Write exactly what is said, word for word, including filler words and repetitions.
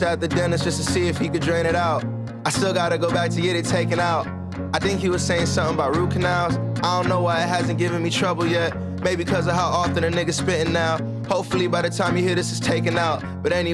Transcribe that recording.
at the dentist just to see if he could drain it out. I still gotta go back to get it taken out. I think he was saying something about root canals. I don't know why it hasn't given me trouble yet. Maybe because of how often a nigga spitting now. Hopefully by the time you hear this, it's taken out. But anyway.